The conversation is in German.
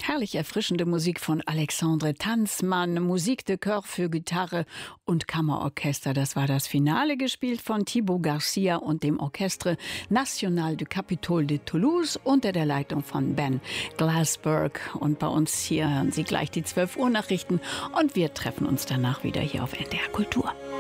Herrlich erfrischende Musik von Alexandre Tanzmann, Musik de Chœur für Gitarre und Kammerorchester. Das war das Finale, gespielt von Thibaut Garcia und dem Orchestre National du Capitole de Toulouse unter der Leitung von Ben Glassberg. Und bei uns hier hören Sie gleich die 12 Uhr Nachrichten und wir treffen uns danach wieder hier auf NDR Kultur.